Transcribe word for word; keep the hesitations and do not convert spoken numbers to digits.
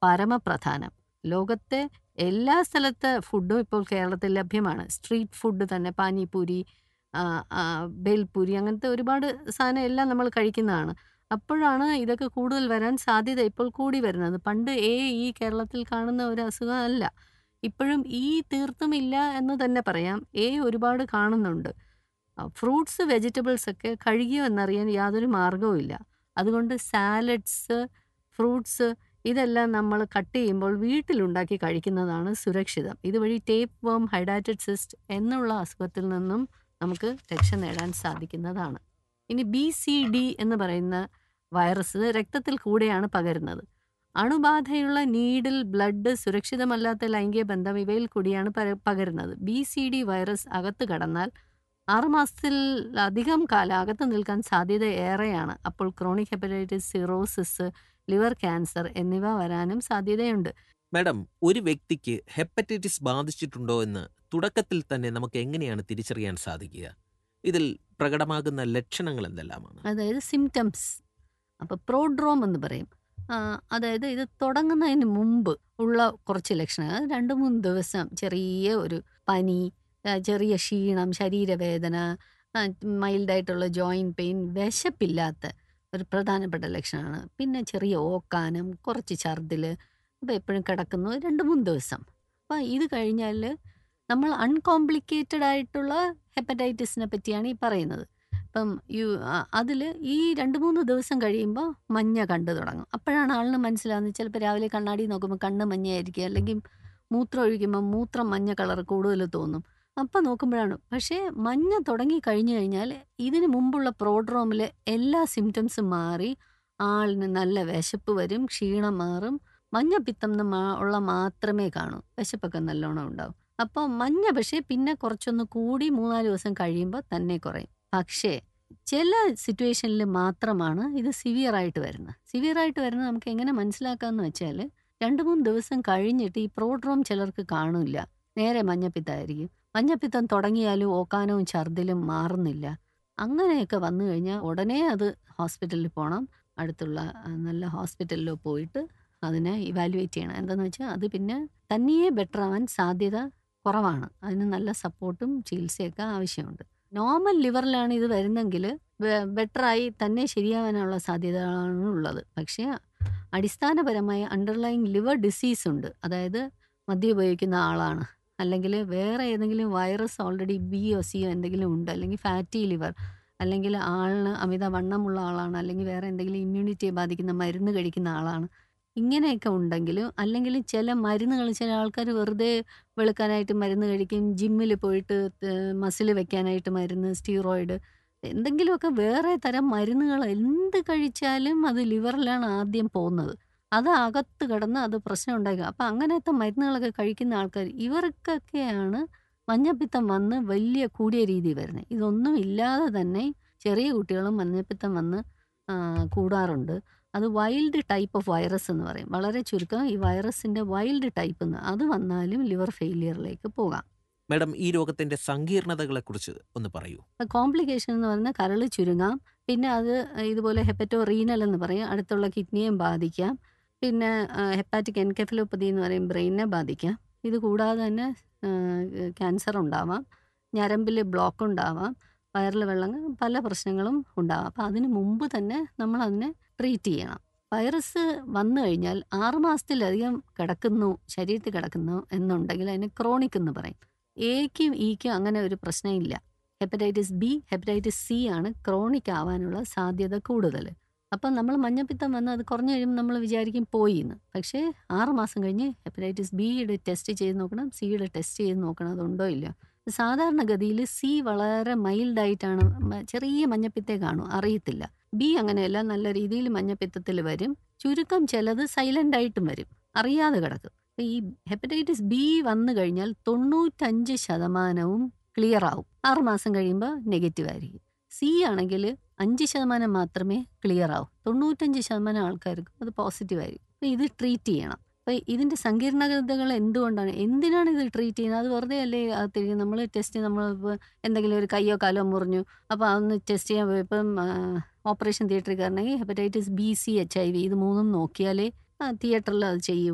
പരമപ്രധാനം. ലോകത്തെ എല്ലാ സ്ഥലത്തെ ഫുഡും ഇപ്പോൾ കേരളത്തിൽ ലഭ്യമാണ്. സ്ട്രീറ്റ് ഫുഡ് തന്നെ പാനിപൂരി, ആഹ്, ആഹ്, ഭേൽപൂരി അങ്ങനത്തെ ഒരുപാട് സാധനം എല്ലാം നമ്മൾ കഴിക്കുന്നതാണ്. അപ്പോഴാണ് ഇതൊക്കെ കൂടുതൽ വരാൻ സാധ്യത ഇപ്പോൾ കൂടി വരുന്നത്. പണ്ട് ഏ ഈ കേരളത്തിൽ കാണുന്ന ഒരു അസുഖം അല്ല. ഇപ്പോഴും ഈ തീർത്തും ഇല്ല എന്ന് തന്നെ പറയാം. എ ഒരുപാട് കാണുന്നുണ്ട്. അഹ് ഫ്രൂട്ട്സ്, വെജിറ്റബിൾസ് ഒക്കെ കഴുകിയോ എന്നറിയാൻ യാതൊരു മാർഗ്ഗവും ഇല്ല. അതുകൊണ്ട് സാലഡ്സ്, ഫ്രൂട്ട്സ് ഇതെല്ലാം നമ്മൾ കട്ട് ചെയ്യുമ്പോൾ വീട്ടിലുണ്ടാക്കി കഴിക്കുന്നതാണ് സുരക്ഷിതം. ഇതുവഴി ടേപ്പ് വർം, ഹൈഡാറ്റഡ് സിസ്റ്റ് എന്നുള്ള അസുഖത്തിൽ നിന്നും നമുക്ക് രക്ഷ നേടാൻ സാധിക്കുന്നതാണ്. ഇനി ബി സി ഡി എന്ന് പറയുന്ന വൈറസ് രക്തത്തിൽ കൂടെയാണ് പകരുന്നത്. അണുബാധയുള്ള നീഡിൽ, ബ്ലഡ്, സുരക്ഷിതമല്ലാത്ത ലൈംഗിക ബന്ധം ഇവയിൽ കൂടിയാണ് പര- പകരുന്നത്. ബി സി ഡി വൈറസ് അകത്ത് കടന്നാൽ ആറ് മാസത്തിൽ അധികം കാലം അകത്ത് നിൽക്കാൻ സാധ്യത ഏറെയാണ്. അപ്പോൾ chronic hepatitis, cirrhosis, liver cancer എന്നിവ വരാനും സാധ്യതയുണ്ട്. മാഡം, ഒരു വ്യക്തിക്ക് ഹെപ്പറ്റൈറ്റിസ് ബാധിച്ചിട്ടുണ്ടോ എന്ന് തുടക്കത്തിൽ തന്നെ നമുക്ക് എങ്ങനെയാണ് തിരിച്ചറിയാൻ സാധിക്കുക? ഇതിൽ പ്രകടമാകുന്ന ലക്ഷണങ്ങൾ എന്തെല്ലാമാണ്? അതായത് സിംറ്റംസ്. അപ്പോൾ പ്രോഡ്രോം എന്ന് പറയും. ആ, അതായത് ഇത് തുടങ്ങുന്നതിന് മുമ്പ് ഉള്ള കുറച്ച് ലക്ഷണങ്ങൾ. രണ്ട് മൂന്ന് ദിവസം ചെറിയ ഒരു പനി, ആ, ചെറിയ ക്ഷീണം, ശരീരവേദന, മൈൽഡായിട്ടുള്ള ജോയിൻറ്റ് പെയിൻ, വിശപ്പില്ലാത്ത ഒരു പ്രധാനപ്പെട്ട ലക്ഷണമാണ്. പിന്നെ ചെറിയ ഓക്കാനം, കുറച്ച് ഛർദിൽ, അപ്പോൾ എപ്പോഴും കിടക്കുന്നു രണ്ട് മൂന്ന് ദിവസം. അപ്പോൾ ഇത് കഴിഞ്ഞാൽ നമ്മൾ അൺകോംപ്ലിക്കേറ്റഡ് ആയിട്ടുള്ള ഹെപ്പറ്റൈറ്റിസിനെ പറ്റിയാണ് ഈ പറയുന്നത്. ഇപ്പം യു അതിൽ ഈ രണ്ട് മൂന്ന് ദിവസം കഴിയുമ്പോൾ മഞ്ഞ കണ്ടു തുടങ്ങും. അപ്പോഴാണ് ആളിന് മനസ്സിലാവുന്നത്. ചിലപ്പോൾ രാവിലെ കണ്ണാടി നോക്കുമ്പോൾ കണ്ണ് മഞ്ഞയായിരിക്കും, അല്ലെങ്കിൽ മൂത്രം ഒഴിക്കുമ്പോൾ മൂത്രം മഞ്ഞ കളർ കൂടുതൽ തോന്നും. അപ്പം നോക്കുമ്പോഴാണ്. പക്ഷേ മഞ്ഞ തുടങ്ങി കഴിഞ്ഞു കഴിഞ്ഞാൽ ഇതിന് മുമ്പുള്ള പ്രോഡ്രോമിൽ എല്ലാ സിംറ്റംസും മാറി ആളിന് നല്ല വിശപ്പ് വരും, ക്ഷീണം മാറും. മഞ്ഞപ്പിത്തം എന്ന് മാ- ഉള്ള മാത്രമേ കാണൂ. വിശപ്പൊക്കെ നല്ലോണം ഉണ്ടാവും. അപ്പോൾ മഞ്ഞ പക്ഷേ പിന്നെ കുറച്ചൊന്ന് കൂടി മൂന്നാല് ദിവസം കഴിയുമ്പോൾ തന്നെ കുറയും. പക്ഷേ ചില സിറ്റുവേഷനിൽ മാത്രമാണ് ഇത് സിവിയർ ആയിട്ട് വരുന്നത്. സിവിയർ ആയിട്ട് വരുന്നത് നമുക്ക് എങ്ങനെ മനസ്സിലാക്കാമെന്ന് വെച്ചാൽ, രണ്ട് മൂന്ന് ദിവസം കഴിഞ്ഞിട്ട് ഈ പ്രോഡ്രോം ചിലർക്ക് കാണില്ല, നേരെ മഞ്ഞപ്പിത്തമായിരിക്കും. മഞ്ഞപ്പിത്തം തുടങ്ങിയാലും ഓക്കാനവും ഛർദിലും മാറുന്നില്ല. അങ്ങനെയൊക്കെ വന്നു കഴിഞ്ഞാൽ ഉടനെ അത് ഹോസ്പിറ്റലിൽ പോകണം. അടുത്തുള്ള ആ, നല്ല ഹോസ്പിറ്റലിലോ പോയിട്ട് അതിനെ ഇവാലുവേറ്റ് ചെയ്യണം. എന്താണെന്ന് വെച്ചാൽ അത് പിന്നെ തനിയെ ബെറ്റർ ആവാൻ സാധ്യത കുറവാണ്. അതിന് നല്ല സപ്പോർട്ടും ചികിത്സയൊക്കെ ആവശ്യമുണ്ട്. നോർമൽ ലിവറിലാണ് ഇത് വരുന്നെങ്കിൽ ബെറ്ററായി തന്നെ ശരിയാവാനുള്ള സാധ്യതകളാണ് ഉള്ളത്. പക്ഷേ അടിസ്ഥാനപരമായ അണ്ടർലൈങ് ലിവർ ഡിസീസ് ഉണ്ട്. അതായത് മദ്യം ഉപയോഗിക്കുന്ന ആളാണ്, അല്ലെങ്കിൽ വേറെ ഏതെങ്കിലും വൈറസ് ഓൾറെഡി ബിയോ സിയോ എന്തെങ്കിലും ഉണ്ട്, അല്ലെങ്കിൽ ഫാറ്റി ലിവർ, അല്ലെങ്കിൽ ആളിന് അമിത വണ്ണമുള്ള ആളാണ്, അല്ലെങ്കിൽ വേറെ എന്തെങ്കിലും ഇമ്മ്യൂണിറ്റിയെ ബാധിക്കുന്ന മരുന്ന് കഴിക്കുന്ന ആളാണ്. ഇങ്ങനെയൊക്കെ ഉണ്ടെങ്കിലും, അല്ലെങ്കിൽ ചില മരുന്നുകൾ, ചില ആൾക്കാർ വെറുതെ വെളുക്കാനായിട്ട് മരുന്ന് കഴിക്കും, ജിമ്മിൽ പോയിട്ട് മസിൽ വെക്കാനായിട്ട് മരുന്ന്, സ്റ്റീറോയിഡ്, എന്തെങ്കിലുമൊക്കെ വേറെ തരം മരുന്നുകൾ എന്ത് കഴിച്ചാലും അത് ലിവറിലാണ് ആദ്യം പോകുന്നത്. അത് അകത്ത് കിടന്ന് അത് പ്രശ്നം ഉണ്ടാക്കുക. അപ്പം അങ്ങനത്തെ മരുന്നുകളൊക്കെ കഴിക്കുന്ന ആൾക്കാർ, ഇവർക്കൊക്കെയാണ് മഞ്ഞപ്പിത്തം വന്ന് വലിയ കൂടിയ രീതി വരുന്നത്. ഇതൊന്നും ഇല്ലാതെ തന്നെ ചെറിയ കുട്ടികളും മഞ്ഞപ്പിത്തം വന്ന് ആ, കൂടാറുണ്ട്. അത് വൈൽഡ് ടൈപ്പ് ഓഫ് വൈറസ് എന്ന് പറയും. വളരെ ചുരുക്കം ഈ വൈറസിൻ്റെ വൈൽഡ് ടൈപ്പ് എന്ന്, അത് വന്നാലും ലിവർ ഫെയിലിയറിലേക്ക് പോകാം. മാഡം, ഈ രോഗത്തിന്റെ സങ്കീർണതകളെക്കുറിച്ച് ഒന്ന് പറയൂ. കോംപ്ലിക്കേഷൻ എന്ന് പറയുന്നത് കരൾ ചുരുങ്ങാം. പിന്നെ അത് ഇതുപോലെ ഹെപ്പറ്റോ റീനൽ എന്ന് പറയും, അടുത്തുള്ള കിഡ്നിയെയും ബാധിക്കാം. പിന്നെ ഹെപ്പാറ്റിക് എൻകെഫലോപ്പതി എന്ന് പറയും, ബ്രെയിനിനെ ബാധിക്കാം. ഇത് കൂടാതെ തന്നെ ക്യാൻസർ ഉണ്ടാവാം, ഞരമ്പിൽ ബ്ലോക്ക് ഉണ്ടാവാം, വയറിൽ വെള്ളം, പല പ്രശ്നങ്ങളും ഉണ്ടാവാം. അപ്പോൾ അതിന് മുമ്പ് തന്നെ നമ്മൾ അതിനെ ട്രീറ്റ് ചെയ്യണം. വൈറസ് വന്നു കഴിഞ്ഞാൽ ആറ് മാസത്തിലധികം കിടക്കുന്നു, ശരീരത്തിൽ കിടക്കുന്നു എന്നുണ്ടെങ്കിൽ അതിന് ക്രോണിക് എന്ന് പറയും. എക്കും ഇക്കും അങ്ങനെ ഒരു പ്രശ്നമില്ല. ഹെപ്പറ്റൈറ്റിസ് ബി, ഹെപ്പറ്റൈറ്റിസ് സി ആണ് ക്രോണിക് ആവാനുള്ള സാധ്യത കൂടുതൽ. അപ്പം നമ്മൾ മഞ്ഞപ്പിത്തം വന്ന് അത് കുറഞ്ഞു കഴിയുമ്പോൾ നമ്മൾ വിചാരിക്കും പോയി എന്ന്. പക്ഷേ ആറ് മാസം കഴിഞ്ഞ് ഹെപ്പറ്റൈറ്റിസ് ബിയുടെ ടെസ്റ്റ് ചെയ്ത് നോക്കണം, സിയുടെ ടെസ്റ്റ് ചെയ്ത് നോക്കണം അതുണ്ടോ ഇല്ല. സാധാരണഗതിയിൽ സി വളരെ മൈൽഡായിട്ടാണ്, ചെറിയ മഞ്ഞപ്പിത്തേ കാണും, അറിയത്തില്ല. ബി അങ്ങനെയല്ല, നല്ല രീതിയിൽ മഞ്ഞപ്പിത്തത്തിൽ വരും. ചുരുക്കം ചിലത് സൈലൻ്റ് ആയിട്ടും വരും, അറിയാതെ കിടക്കും. അപ്പോൾ ഈ ഹെപ്പറ്റൈറ്റിസ് ബി വന്നു കഴിഞ്ഞാൽ തൊണ്ണൂറ്റഞ്ച് ശതമാനവും ക്ലിയർ ആവും. ആറുമാസം കഴിയുമ്പോൾ നെഗറ്റീവ് ആയിരിക്കും. സി ആണെങ്കിൽ അഞ്ച് ശതമാനം മാത്രമേ ക്ലിയർ ആവും. തൊണ്ണൂറ്റഞ്ച് ശതമാനം ആൾക്കാർക്കും അത് പോസിറ്റീവ് ആയിരിക്കും. അപ്പോൾ ഇത് ട്രീറ്റ് ചെയ്യണം. അപ്പോൾ ഇതിൻ്റെ സങ്കീർണതകൾ എന്തുകൊണ്ടാണ്, എന്തിനാണ് ഇത് ട്രീറ്റ് ചെയ്യുന്നത്? അത് വെറുതെ അല്ലേ അകത്തിരിക്കും. നമ്മൾ ടെസ്റ്റ്, നമ്മൾ എന്തെങ്കിലും ഒരു കയ്യോ കാലോ മുറിഞ്ഞു, അപ്പോൾ അതൊന്ന് ടെസ്റ്റ് ചെയ്യാൻ പോയപ്പം ഓപ്പറേഷൻ തിയേറ്ററിൽ കയറണമെങ്കിൽ hepatitis B, C, H I V ഇത് മൂന്നും നോക്കിയാലേ തിയേറ്ററിൽ അത് ചെയ്യൂ.